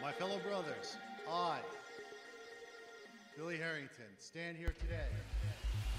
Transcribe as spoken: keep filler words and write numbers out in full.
My fellow brothers, I, Billy Harrington, stand here today